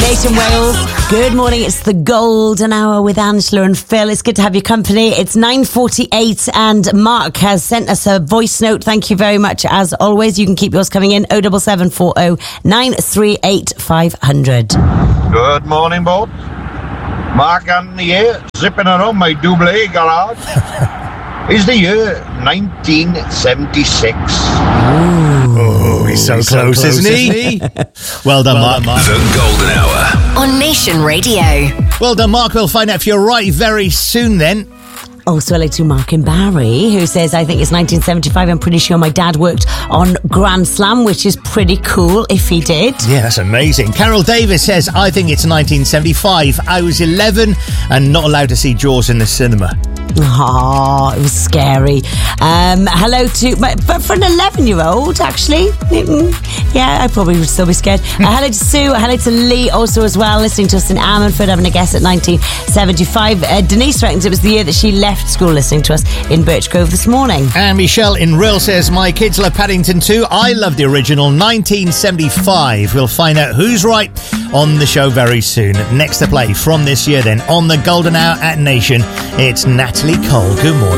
Nation Wales. Good morning. It's the Golden Hour with Angela and Phil. It's good to have your company. It's 9:48 and Mark has sent us a voice note. Thank you very much. As always, you can keep yours coming in 07740 938 500. Good morning, both. Mark Anthony here, zipping around my double garage. It's the year 1976. Oh, he's so close, isn't he? Well done, Mark. The Golden Hour on Nation Radio. Well done, Mark. We'll find out if you're right very soon then. Also, hello to Mark in Barry, who says, I think it's 1975. I'm pretty sure my dad worked on Grand Slam, which is pretty cool if he did. Yeah, that's amazing. Carol Davis says, I think it's 1975. I was 11 and not allowed to see Jaws in the cinema. Oh, it was scary. Hello to... But for an 11-year-old, actually, yeah, I probably would still be scared. Hello to Sue. Hello to Lee also as well, listening to us in Ammanford, having a guess at 1975. Denise reckons it was the year that she left school listening to us in Birchgrove this morning. And Michelle in Rill says, my kids love Paddington too. I love the original 1975. We'll find out who's right on the show very soon. Next to play from this year then on the Golden Hour at Nation, it's Natalie Cole. Good morning.